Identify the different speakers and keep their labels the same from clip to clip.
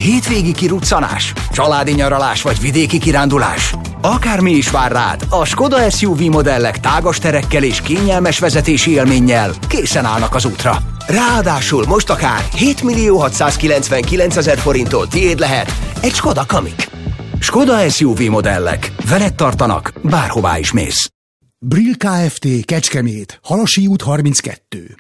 Speaker 1: Hétvégi kiruccanás, családi nyaralás vagy vidéki kirándulás. Akármi is vár rád, a Skoda SUV modellek tágas terekkel és kényelmes vezetési élménnyel készen állnak az útra. Ráadásul most akár 7.699.000 forinttól tiéd lehet egy Skoda Kamiq. Skoda SUV modellek. Veled tartanak, bárhová is mész.
Speaker 2: Brill Kft. Kecskemét, Halasi út 32.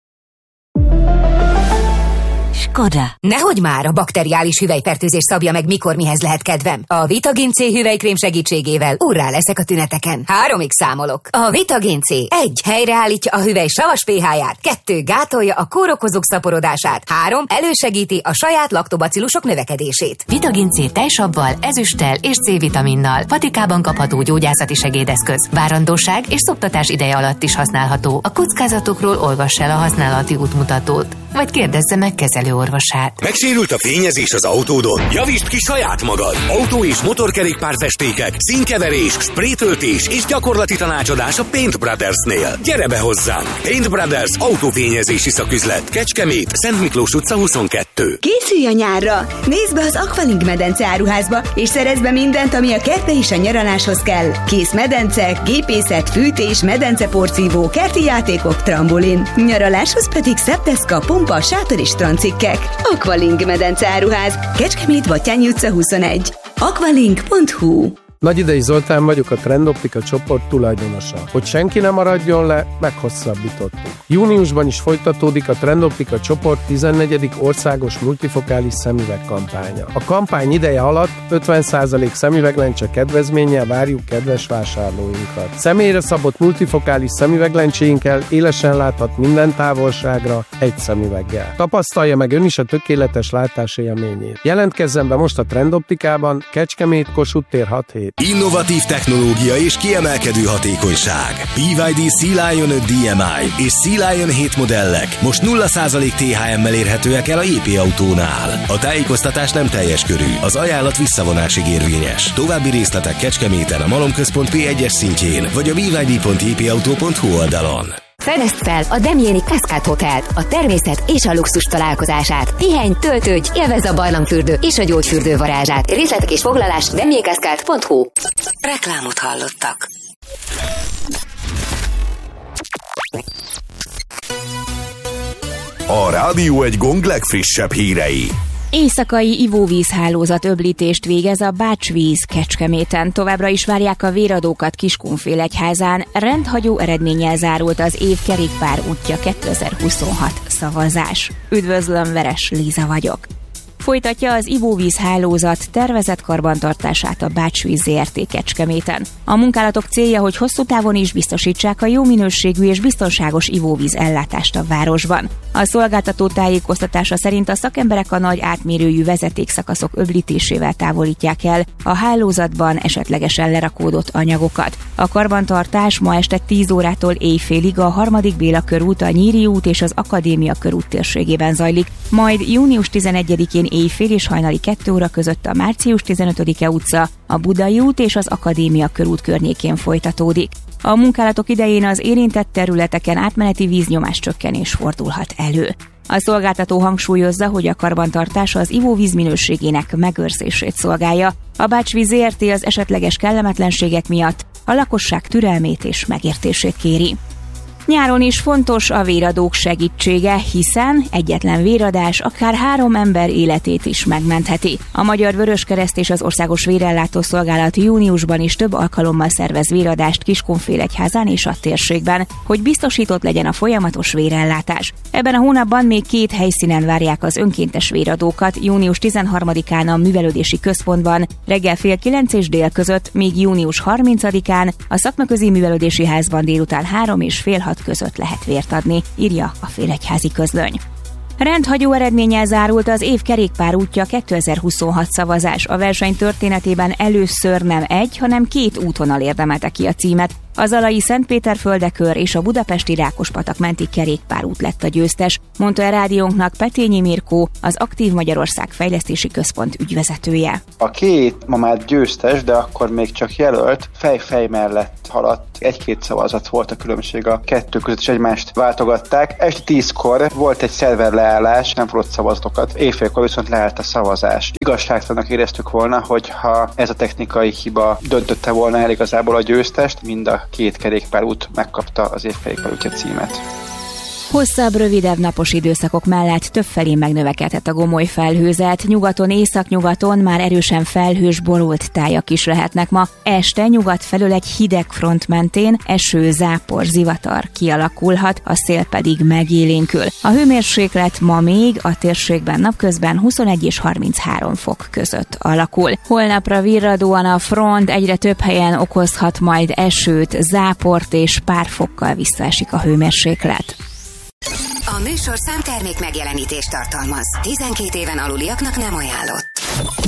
Speaker 3: Skoda. Nehogy már a bakteriális hüvelyfertőzés szabja meg, mikor mihez lehet kedvem. A Vitagin C hüvelykrém segítségével urrá leszek a tüneteken. 3-ig számolok. A Vitagin C 1. Helyreállítja a hüvely savas pH-ját. 2. Gátolja a kórokozók szaporodását. 3. Elősegíti a saját laktobacillusok növekedését.
Speaker 4: Vitagin C tejsabbal, ezüsttel és C-vitaminnal. Patikában kapható gyógyászati segédeszköz. Várandóság és szoptatás ideje alatt is használható. A kockázatokról olvass el a használati útmutatót. Vagy kérdezze meg kezelőorvosát.
Speaker 5: Megsérült a fényezés az autódon? Javítsd ki saját magad! Autó- és motorkerékpárfestékek, színkeverés, sprétöltés és gyakorlati tanácsadás a Paint Brothersnél. Gyere be hozzánk! Paint Brothers autófényezési szaküzlet. Kecskemét, Szent Miklós utca 22.
Speaker 6: Készülj a nyárra! Nézd be az Aqualink medence áruházba, és szerezd be mindent, ami a kertre és a nyaraláshoz kell. Kész medence, gépészet, fűtés, medenceporcívó, kerti játékok, trambolin. Nyaraláshoz pedig szepteszka, pompa, sátor és strandcikkek. Aqualink medence áruház, Kecskemét, Batthyány utca 21. aqualink.hu.
Speaker 7: Nagyidei Zoltán vagyok, a Trendoptika csoport tulajdonosa. Hogy senki ne maradjon le, meghosszabbítottuk. Júniusban is folytatódik a Trendoptika csoport 14. országos multifokális szemüveg kampánya. A kampány ideje alatt 50% szemüveglencse kedvezménnyel várjuk kedves vásárlóinkat. Személyre szabott multifokális szemüveglencséinkkel élesen láthat minden távolságra egy szemüveggel. Tapasztalja meg ön is a tökéletes látás élményét. Jelentkezzen be most a Trendoptikában, Kecskemét, Kossuth tér 6-7.
Speaker 5: Innovatív technológia és kiemelkedő hatékonyság. BYD Sea-Lion 5 DMI és Sea-Lion 7 modellek most 0% THM-mel érhetőek el a JP Autónál. A tájékoztatás nem teljes körű, az ajánlat visszavonásig érvényes. További részletek Kecskeméten a Malomközpont P1-es szintjén vagy a byd.jpautó.hu oldalon.
Speaker 3: Fedezd fel a Demjéni Cascade Hotelt, a természet és a luxus találkozását. Pihenj, töltődj, élvezd a barlangfürdő és a gyógyfürdő varázsát. Részletek és foglalás demjécascade.hu. Reklámot hallottak.
Speaker 5: A Rádió egy Gong legfrissebb hírei.
Speaker 8: Éjszakai ivóvízhálózat öblítést végez a Bács-víz Kecskeméten. Továbbra is várják a véradókat Kiskunfélegyházán. Rendhagyó eredménnyel zárult az év kerékpár útja 2026 szavazás. Üdvözlöm, Veres Líza vagyok. Folytatja az ivóvízhálózat tervezett karbantartását a Bács-víz Zrt. Kecskeméten. A munkálatok célja, hogy hosszú távon is biztosítsák a jó minőségű és biztonságos ivóvíz ellátást a városban. A szolgáltató tájékoztatása szerint a szakemberek a nagy átmérőjű vezetékszakaszok öblítésével távolítják el a hálózatban esetlegesen lerakódott anyagokat. A karbantartás ma este 10 órától éjfélig a 3. Béla körút, a Nyíri út és az Akadémia körút térségében zajlik, majd június 11-én éjfél és hajnali 2 óra között a Március 15-e utca, a Budai út és az Akadémia körút környékén folytatódik. A munkálatok idején az érintett területeken átmeneti víznyomás csökkenés fordulhat elő. A szolgáltató hangsúlyozza, hogy a karbantartás az ivóvíz minőségének megőrzését szolgálja. A Bács-víz Zrt. Az esetleges kellemetlenségek miatt a lakosság türelmét és megértését kéri. Nyáron is fontos a véradók segítsége, hiszen egyetlen véradás akár 3 ember életét is megmentheti. A Magyar Vöröskereszt és az Országos Vérellátó Szolgálat júniusban is több alkalommal szervez véradást Kiskunfélegyházán és a térségben, hogy biztosított legyen a folyamatos vérellátás. Ebben a hónapban még 2 helyszínen várják az önkéntes véradókat, június 13-án a Művelődési Központban reggel fél 9 és dél között, míg június 30-án a Szakmaközi Művelődési Házban délután 3 és fél 6 között lehet vért adni, írja a Félegyházi Közlöny. Rendhagyó eredménnyel zárult az év kerékpár útja 2026 szavazás. A verseny történetében először nem egy, hanem 2 útvonal érdemelte ki a címet. A zalai Szentpéterföldekör és a budapesti Rákospatak menti kerékpárút lett a győztes, mondta a rádiónknak Petényi Mirkó, az Aktív Magyarország Fejlesztési Központ ügyvezetője.
Speaker 9: A 2 ma már győztes, de akkor még csak jelölt, fej mellett haladt 1-2 szavazat volt a különbség a kettő között, és egymást váltogatták. Este 10-kor volt egy szerver leállás, nem fogott szavazatokat, éjfélkor viszont leállt a szavazás. Igazságtalannak éreztük volna, hogyha ez a technikai hiba döntötte volna el igazából a győztest, mind a két kerékpárút megkapta az évkerékpárútja címet.
Speaker 8: Hosszabb, rövidebb napos időszakok mellett többfelé megnövekedhet a gomoly felhőzet. Nyugaton, északnyugaton már erősen felhős, borult tájak is lehetnek ma. Este nyugat felől egy hideg front mentén eső, zápor, zivatar kialakulhat, a szél pedig megélénkül. A hőmérséklet ma még a térségben napközben 21 és 33 fok között alakul. Holnapra virradóan a front egyre több helyen okozhat majd esőt, záport, és pár fokkal visszaesik a hőmérséklet.
Speaker 3: A műsorszám termék megjelenítést tartalmaz. 12 éven aluliaknak nem ajánlott.